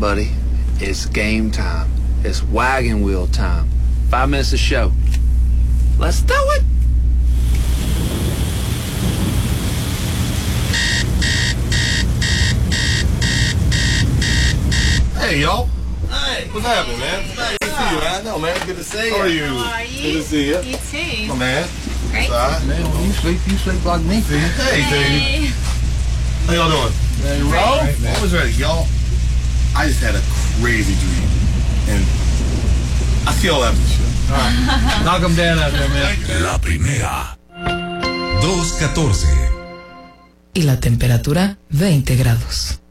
buddy. It's game time. It's wagon wheel time. 5 minutes to show. Let's do it! Hey, y'all. Hey, what's happening, man? Good to see you, man. I know, man. Good to see you. How are you? How are you? Good to see you. You too. Oh, man. Great. All right. Man, when you sleep like me. Hey, baby. How y'all doing? Hey, Right, man. I was ready, y'all. I just had a crazy dream, and I see y'all after the show. All right. Knock them down out there, man. La primera. 2:14. Y la temperatura 20 grados.